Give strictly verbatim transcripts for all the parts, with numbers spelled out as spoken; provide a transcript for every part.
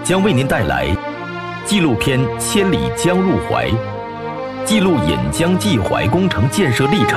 将为您带来纪录片《千里江入怀》，记录引江济淮工程建设历程。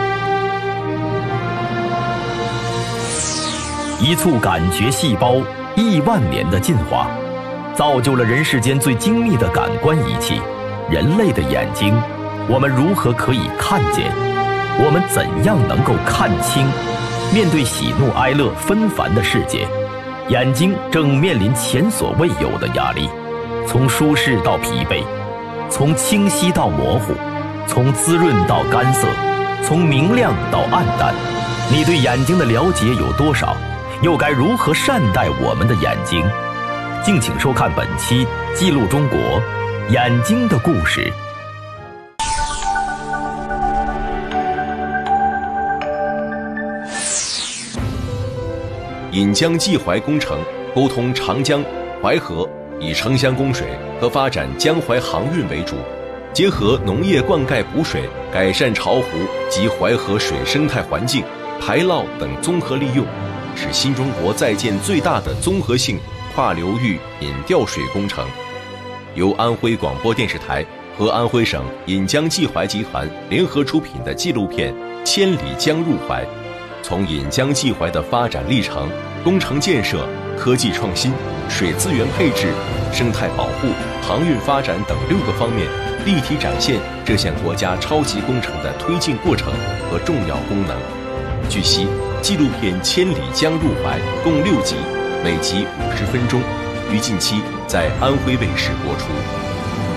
一簇感觉细胞，亿万年的进化，造就了人世间最精密的感官仪器——人类的眼睛。我们如何可以看见？我们怎样能够看清？面对喜怒哀乐纷繁的世界，眼睛正面临前所未有的压力。从舒适到疲惫，从清晰到模糊，从滋润到干涩，从明亮到暗淡。你对眼睛的了解有多少？又该如何善待我们的眼睛？敬请收看本期《记录中国眼睛的故事》。 引江济淮工程沟通长江、淮河，以城乡供水和发展江淮航运为主，结合农业灌溉补水、改善巢湖及淮河水生态环境、排涝等综合利用，是新中国在建最大的综合性跨流域引调水工程。由安徽广播电视台和安徽省引江济淮集团联合出品的纪录片《千里江入怀》，从引江济淮的发展历程、工程建设、科技创新、水资源配置、生态保护、航运发展等六个方面，立体展现这项国家超级工程的推进过程和重要功能。据悉，纪录片《千里江入怀》共六集，每集五十分钟，于近期在安徽卫视播出。